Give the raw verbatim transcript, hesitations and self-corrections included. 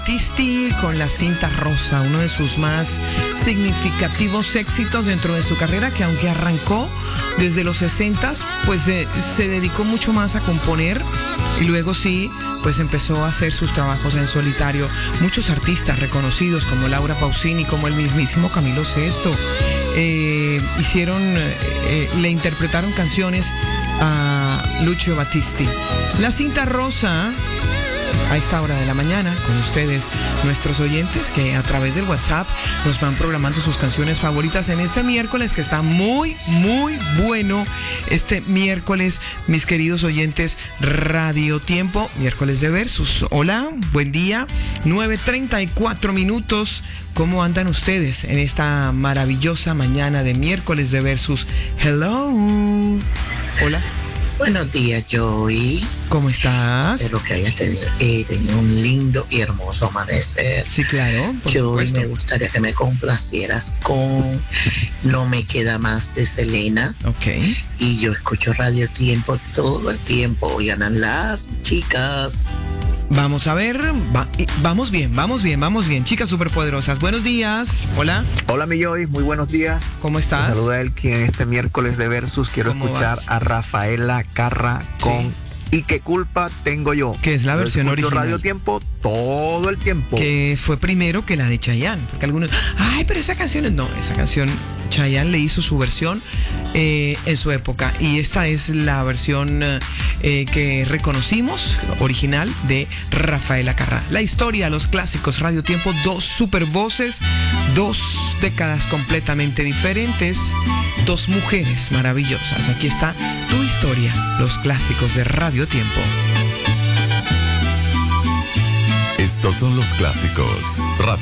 Battisti con La Cinta Rosa, uno de sus más significativos éxitos dentro de su carrera, que aunque arrancó desde los sesentas, pues eh, se dedicó mucho más a componer y luego sí, pues empezó a hacer sus trabajos en solitario. Muchos artistas reconocidos como Laura Pausini, como el mismísimo Camilo Sesto, eh, hicieron, eh, le interpretaron canciones a Lucio Battisti. La Cinta Rosa, a esta hora de la mañana, con ustedes, nuestros oyentes que a través del WhatsApp nos van programando sus canciones favoritas en este miércoles, que está muy, muy bueno. Este miércoles, mis queridos oyentes, Radio Tiempo, miércoles de Versus. Hola, buen día, nueve treinta y cuatro minutos. ¿Cómo andan ustedes en esta maravillosa mañana de miércoles de Versus? Hello. Hola. Buenos días, Joey. ¿Cómo estás? Espero que hayas tenido, eh, tenido un lindo y hermoso amanecer. Sí, claro. Joey, me gustaría que me complacieras con No Me Queda Más de Selena. Ok. Y yo escucho Radio Tiempo todo el tiempo. Oigan, las chicas. Vamos a ver, va, vamos bien, vamos bien, vamos bien. Chicas superpoderosas, buenos días. Hola. Hola, mi Joy, muy buenos días. ¿Cómo estás? Te saluda el quien este miércoles de Versus quiero escuchar vas? a Rafaela Carrà con Sí. ¿Y qué culpa tengo yo? Que es la Yo versión escucho original. Radio Tiempo todo el tiempo. Que fue primero que la de Chayanne. Porque algunos, ay, pero esa canción es... No, esa canción Chayanne le hizo su versión eh, en su época. Y esta es la versión eh, que reconocimos, original, de Rafaela Carrà. La historia, los clásicos, Radio Tiempo, dos super voces, dos décadas completamente diferentes, dos mujeres maravillosas. Aquí está tu historia, los clásicos de Radio Tiempo. Estos son los clásicos. Radio